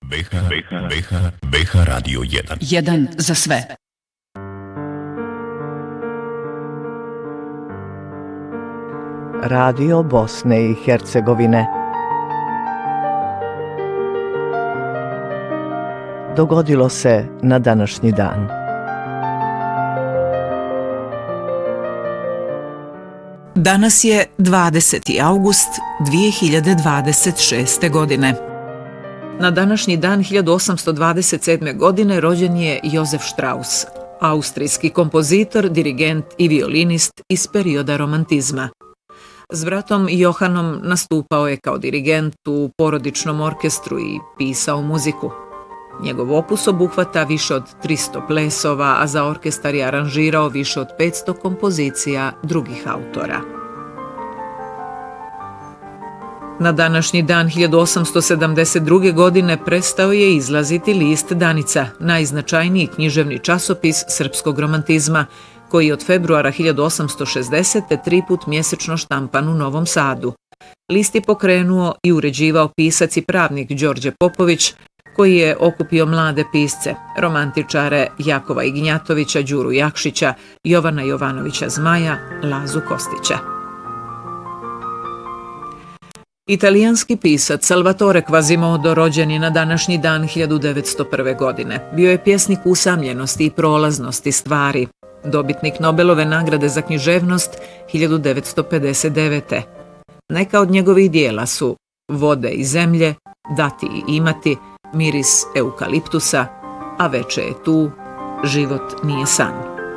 BH Radio 1. Jedan za sve. Radio Bosne i Hercegovine. Dogodilo se na današnji dan. Danas je 20. august 2026. godine. Na današnji dan 1827. godine rođen je Josef Strauss, austrijski kompozitor, dirigent i violinist iz perioda romantizma. S bratom Johanom nastupao je kao dirigent u porodičnom orkestru i pisao muziku. Njegov opus obuhvata više od 300 plesova, a za orkestar je aranžirao više od 500 kompozicija drugih autora. Na današnji dan 1872. godine prestao je izlaziti list Danica, najznačajniji književni časopis srpskog romantizma, koji je od februara 1860. 3 put mjesečno štampan u Novom Sadu. List je pokrenuo i uređivao pisac i pravnik Đorđe Popović, koji je okupio mlade pisce, romantičare Jakova Ignjatovića, Đuru Jakšića, Jovana Jovanovića Zmaja, Lazu Kostića. Italijanski pisac Salvatore Quasimodo rođen je na današnji dan 1901. godine. Bio je pjesnik usamljenosti i prolaznosti stvari, dobitnik Nobelove nagrade za književnost 1959. Neka od njegovih dijela su Vode i zemlje, Dati i imati, Miris eukaliptusa, A veče je tu, Život nije san.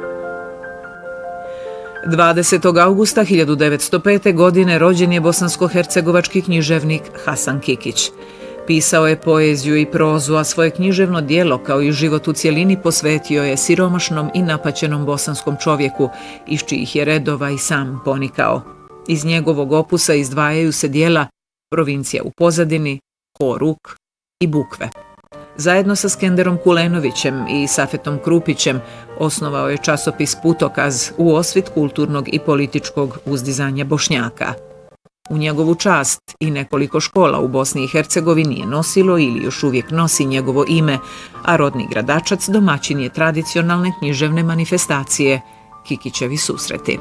20. augusta 1905. godine rođen je bosansko-hercegovački književnik Hasan Kikić. Pisao je poeziju i prozu, a svoje književno djelo kao i život u cjelini posvetio je siromašnom i napaćenom bosanskom čovjeku, iz čijih je redova i sam ponikao. Iz njegovog opusa izdvajaju se djela Provincija u pozadini, Horuk i Bukve. Zajedno sa Skenderom Kulenovićem i Safetom Krupićem osnovao je časopis Putokaz u osvit kulturnog i političkog uzdizanja Bošnjaka. U njegovu čast i nekoliko škola u Bosni i Hercegovini je nosilo ili još uvijek nosi njegovo ime, a rodni Gradačac domaćin je tradicionalne književne manifestacije Kikićevi susreti.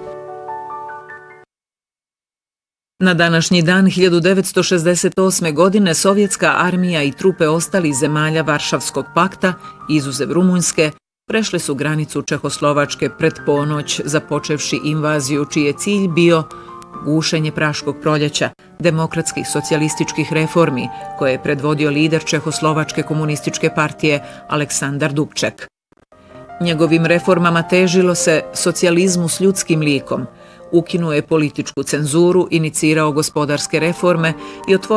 Na današnji dan 1968. godine sovjetska armija i trupe ostalih zemalja Varšavskog pakta, izuzev Rumunjske, prešli su granicu Čehoslovačke pred ponoć, započevši invaziju čiji je cilj bio gušenje Praškog proljeća, demokratskih socijalističkih reformi koje je predvodio lider Čehoslovačke komunističke partije Aleksandar Dubček. Njegovim reformama težilo se socijalizmu s ljudskim likom, ukinuo je političku cenzuru, inicirao gospodarske reforme i otvorio